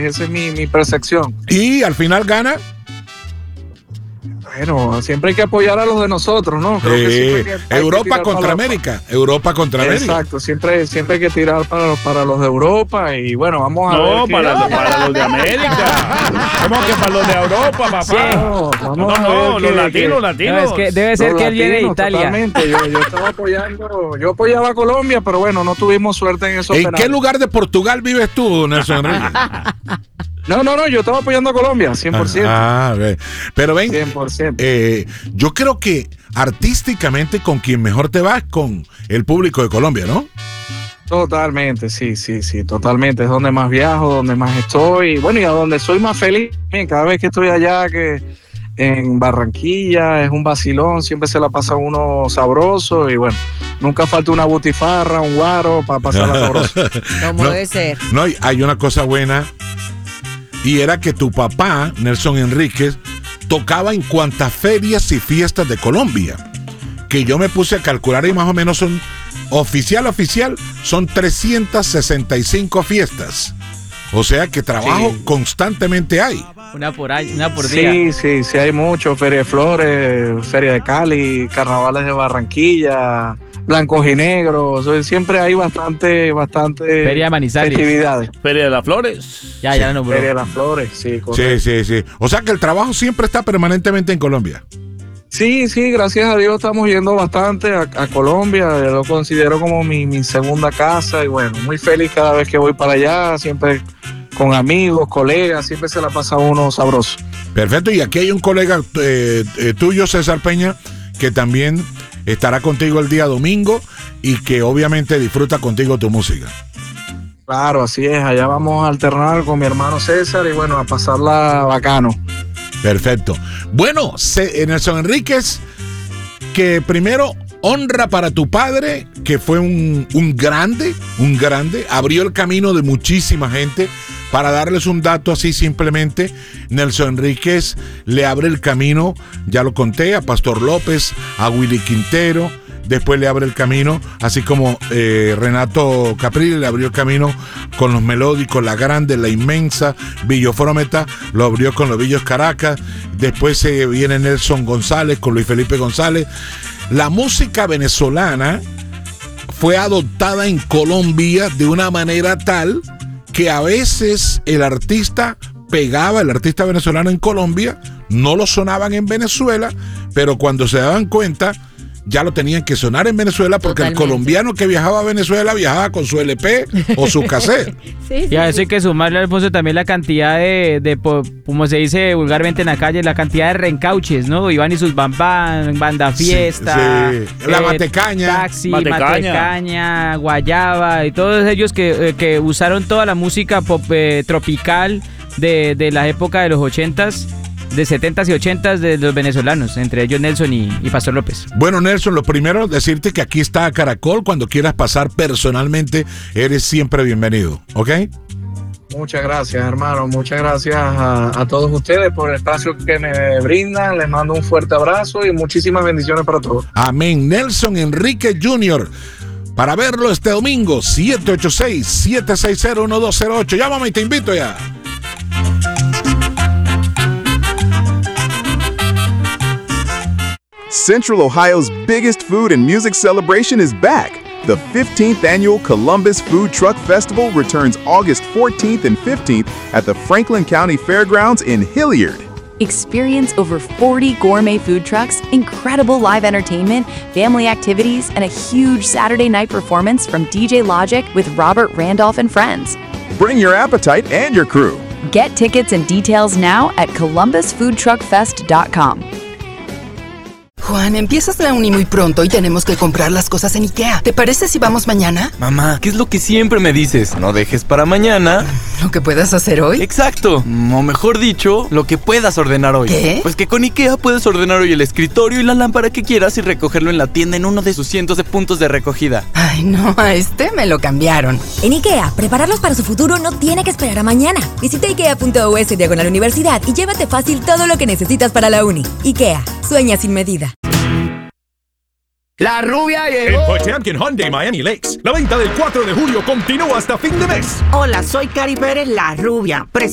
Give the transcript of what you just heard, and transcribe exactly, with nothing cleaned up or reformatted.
esa es mi, mi percepción. ¿Y al final gana? Bueno, siempre hay que apoyar a los de nosotros, ¿no? Creo Eh, que siempre hay que, hay Europa que contra América. Europa contra América. Exacto, siempre, siempre hay que tirar para, para los de Europa y bueno, vamos a no, ver. No, para, para los de América. ¿Cómo que para los de Europa, papá? Sí. No, no, no, los latinos, los latinos. No, es que debe ser los que él viene de Italia. Totalmente. Yo, yo estaba apoyando, yo apoyaba a Colombia, pero bueno, no tuvimos suerte en esos ¿En penales. qué lugar de Portugal vives tú, Nelson Enrique? No, no, no, yo estaba apoyando a Colombia, cien por ciento. Ah, ah, pero ven, cien por ciento. Eh, yo creo que artísticamente con quien mejor te vas con el público de Colombia, ¿no? Totalmente, sí, sí, sí, totalmente. Es donde más viajo, donde más estoy. Bueno, y a donde soy más feliz. Bien, cada vez que estoy allá, que en Barranquilla, es un vacilón, siempre se la pasa uno sabroso y bueno, nunca falta una butifarra, un guaro para pasarla sabroso. Como no, debe ser. No, hay una cosa buena. Y era que tu papá, Nelson Enríquez, tocaba en cuantas ferias y fiestas de Colombia. Que yo me puse a calcular y más o menos son, oficial, oficial, son trescientas sesenta y cinco fiestas. O sea que trabajo sí. constantemente hay. Una por año, una por día. Sí, sí, sí hay mucho. Feria de Flores, Feria de Cali, Carnavales de Barranquilla, blancos y negros. Siempre hay bastante, bastante Feria de Manizales. Festividades. Feria de las Flores. Ya, sí. ya la nombró. Feria de las Flores, sí. Correcto. Sí, sí, sí. O sea que el trabajo siempre está permanentemente en Colombia. Sí, sí, gracias a Dios estamos yendo bastante a, a Colombia. Yo lo considero como mi, mi segunda casa y bueno, muy feliz cada vez que voy para allá, siempre con amigos, colegas, siempre se la pasa uno sabroso. Perfecto, y aquí hay un colega eh, eh, tuyo, César Peña, que también estará contigo el día domingo y que obviamente disfruta contigo tu música. Claro, así es, allá vamos a alternar con mi hermano César y bueno, a pasarla bacano. Perfecto. Bueno, Nelson Enríquez, que primero honra para tu padre, que fue un, un grande, un grande, abrió el camino de muchísima gente. Para darles un dato así simplemente, Nelson Enríquez le abre el camino, ya lo conté, a Pastor López, a Willy Quintero, después le abre el camino, así como eh, Renato Caprile le abrió el camino con los melódicos, La Grande, La Inmensa, Billo Frometa, lo abrió con los Villos Caracas, después eh, viene Nelson González con Luis Felipe González. La música venezolana fue adoptada en Colombia de una manera tal que a veces el artista pegaba, el artista venezolano en Colombia, no lo sonaban en Venezuela, pero cuando se daban cuenta, ya lo tenían que sonar en Venezuela porque Totalmente. El colombiano que viajaba a Venezuela viajaba con su L P o su cassette. Sí, sí, y a eso hay que sumarle, Alfonso, también la cantidad de, de, como se dice vulgarmente en la calle, la cantidad de reencauches, ¿no? Iván y sus bambán, banda fiesta, sí, sí. La eh, matecaña, taxi, matecaña. matecaña, guayaba y todos ellos que, eh, que usaron toda la música pop eh, tropical de, de la época de los ochentas. De setentas y ochentas de los venezolanos, entre ellos Nelson y, y Pastor López. Bueno, Nelson, lo primero, decirte que aquí está Caracol. Cuando quieras pasar personalmente, eres siempre bienvenido, ¿ok? Muchas gracias, hermano. Muchas gracias a, a todos ustedes por el espacio que me brindan. Les mando un fuerte abrazo y muchísimas bendiciones para todos. Amén. Nelson Enríquez junior Para verlo este domingo, siete ocho seis, siete seis cero, uno dos cero ocho. Llámame y te invito ya. Central Ohio's biggest food and music celebration is back. The fifteenth Annual Columbus Food Truck Festival returns August fourteenth and fifteenth at the Franklin County Fairgrounds in Hilliard. Experience over forty gourmet food trucks, incredible live entertainment, family activities, and a huge Saturday night performance from D J Logic with Robert Randolph and friends. Bring your appetite and your crew. Get tickets and details now at columbus food truck fest dot com. Juan, empiezas la uni muy pronto y tenemos que comprar las cosas en IKEA. ¿Te parece si vamos mañana? Mamá, ¿qué es lo que siempre me dices? No dejes para mañana ¿lo que puedas hacer hoy? Exacto, o mejor dicho, lo que puedas ordenar hoy. ¿Qué? Pues que con IKEA puedes ordenar hoy el escritorio y la lámpara que quieras y recogerlo en la tienda en uno de sus cientos de puntos de recogida. Ay, no, a este me lo cambiaron. En IKEA, prepararlos para su futuro no tiene que esperar a mañana. Visita ikea punto u s diagonal universidad y llévate fácil todo lo que necesitas para la uni. IKEA, sueña sin medida. La rubia llegó. En Potemkin Hyundai Miami Lakes, la venta del cuatro de julio continúa hasta fin de mes. Hola, soy Cari Pérez, la rubia.